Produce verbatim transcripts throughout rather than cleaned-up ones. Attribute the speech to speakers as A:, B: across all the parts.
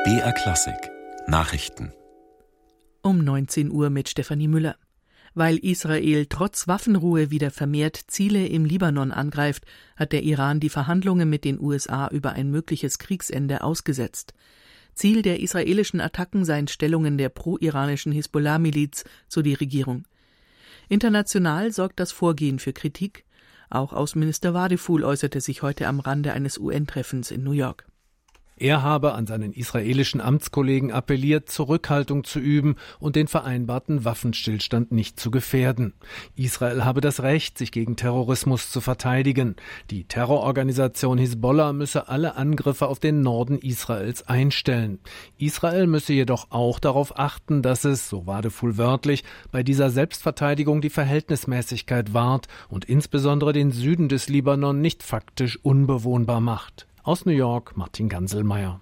A: B R Klassik Nachrichten
B: um neunzehn Uhr mit Stefanie Müller. Weil Israel trotz Waffenruhe wieder vermehrt Ziele im Libanon angreift, hat der Iran die Verhandlungen mit den U S A über ein mögliches Kriegsende ausgesetzt. Ziel der israelischen Attacken seien Stellungen der pro-iranischen Hisbollah-Miliz, so die Regierung. International sorgt das Vorgehen für Kritik. Auch Außenminister Wadeful äußerte sich heute am Rande eines U N-Treffens in New York.
C: Er habe an seinen israelischen Amtskollegen appelliert, Zurückhaltung zu üben und den vereinbarten Waffenstillstand nicht zu gefährden. Israel habe das Recht, sich gegen Terrorismus zu verteidigen. Die Terrororganisation Hisbollah müsse alle Angriffe auf den Norden Israels einstellen. Israel müsse jedoch auch darauf achten, dass es, so Wadeful wörtlich, bei dieser Selbstverteidigung die Verhältnismäßigkeit wahrt und insbesondere den Süden des Libanon nicht faktisch unbewohnbar macht. Aus New York, Martin Ganselmeier.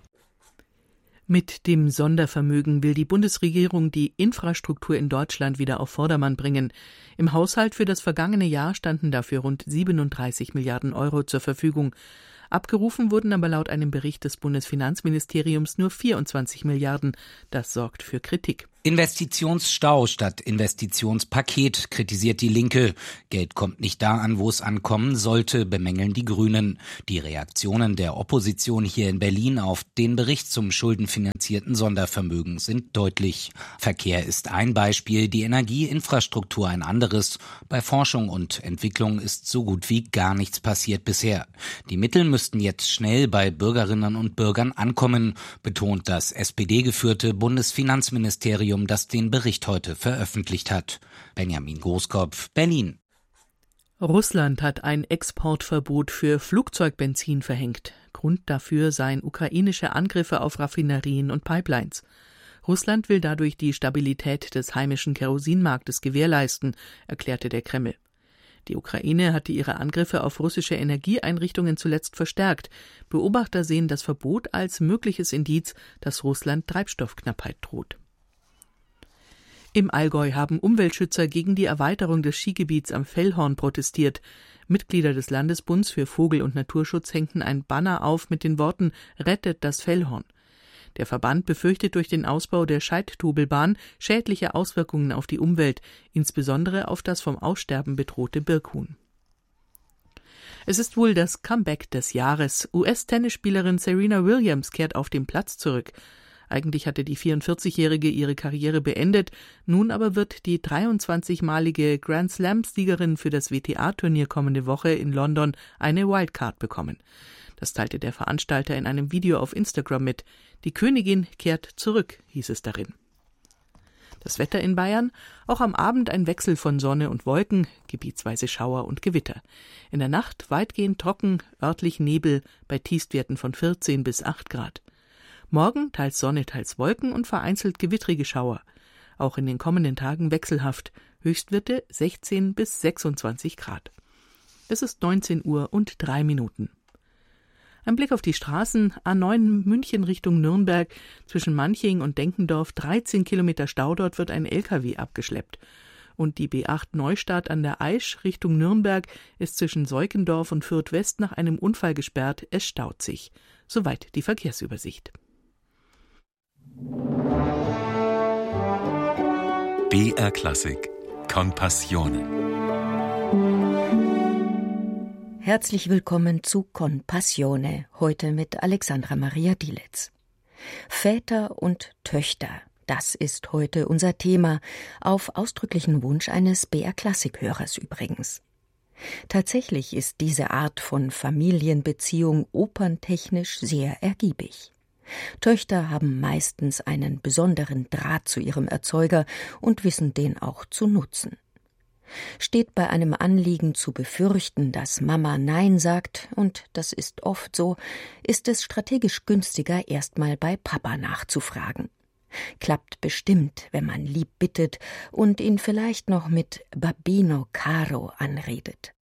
B: Mit dem Sondervermögen will die Bundesregierung die Infrastruktur in Deutschland wieder auf Vordermann bringen. Im Haushalt für das vergangene Jahr standen dafür rund siebenunddreißig Milliarden Euro zur Verfügung. Abgerufen wurden aber laut einem Bericht des Bundesfinanzministeriums nur vierundzwanzig Milliarden. Das sorgt für Kritik.
D: Investitionsstau statt Investitionspaket, kritisiert die Linke. Geld kommt nicht da an, wo es ankommen sollte, bemängeln die Grünen. Die Reaktionen der Opposition hier in Berlin auf den Bericht zum schuldenfinanzierten Sondervermögen sind deutlich. Verkehr ist ein Beispiel, die Energieinfrastruktur ein anderes. Bei Forschung und Entwicklung ist so gut wie gar nichts passiert bisher. Die Mittel müssten jetzt schnell bei Bürgerinnen und Bürgern ankommen, betont das S P D-geführte Bundesfinanzministerium, das den Bericht heute veröffentlicht hat. Benjamin Großkopf, Berlin.
B: Russland hat ein Exportverbot für Flugzeugbenzin verhängt. Grund dafür seien ukrainische Angriffe auf Raffinerien und Pipelines. Russland will dadurch die Stabilität des heimischen Kerosinmarktes gewährleisten, erklärte der Kreml. Die Ukraine hatte ihre Angriffe auf russische Energieeinrichtungen zuletzt verstärkt. Beobachter sehen das Verbot als mögliches Indiz, dass Russland Treibstoffknappheit droht. Im Allgäu haben Umweltschützer gegen die Erweiterung des Skigebiets am Fellhorn protestiert. Mitglieder des Landesbunds für Vogel- und Naturschutz hängten ein Banner auf mit den Worten »Rettet das Fellhorn«. Der Verband befürchtet durch den Ausbau der Scheidtobelbahn schädliche Auswirkungen auf die Umwelt, insbesondere auf das vom Aussterben bedrohte Birkhuhn. Es ist wohl das Comeback des Jahres. U S-Tennisspielerin Serena Williams kehrt auf den Platz zurück. Eigentlich hatte die vierundvierzigjährige ihre Karriere beendet, nun aber wird die dreiundzwanzigmalige Grand-Slam-Siegerin für das W T A-Turnier kommende Woche in London eine Wildcard bekommen. Das teilte der Veranstalter in einem Video auf Instagram mit. Die Königin kehrt zurück, hieß es darin. Das Wetter in Bayern, auch am Abend ein Wechsel von Sonne und Wolken, gebietsweise Schauer und Gewitter. In der Nacht weitgehend trocken, örtlich Nebel bei Tiefstwerten von vierzehn bis acht Grad. Morgen teils Sonne, teils Wolken und vereinzelt gewittrige Schauer. Auch in den kommenden Tagen wechselhaft, Höchstwerte sechzehn bis sechsundzwanzig Grad. Es ist neunzehn Uhr und drei Minuten. Ein Blick auf die Straßen, A neun München Richtung Nürnberg, zwischen Manching und Denkendorf, dreizehn Kilometer Stau, dort wird ein L K W abgeschleppt. Und die B acht Neustadt an der Aisch Richtung Nürnberg ist zwischen Seukendorf und Fürth West nach einem Unfall gesperrt, es staut sich. Soweit die Verkehrsübersicht.
A: B R Klassik con Passione.
E: Herzlich willkommen zu Con Passione, heute mit Alexandra Maria Dielitz. Väter und Töchter, das ist heute unser Thema, auf ausdrücklichen Wunsch eines B R Klassik-Hörers übrigens. Tatsächlich ist diese Art von Familienbeziehung operntechnisch sehr ergiebig. Töchter haben meistens einen besonderen Draht zu ihrem Erzeuger und wissen den auch zu nutzen. Steht bei einem Anliegen zu befürchten, dass Mama Nein sagt, und das ist oft so, ist es strategisch günstiger, erstmal bei Papa nachzufragen. Klappt bestimmt, wenn man lieb bittet und ihn vielleicht noch mit Babino Caro anredet.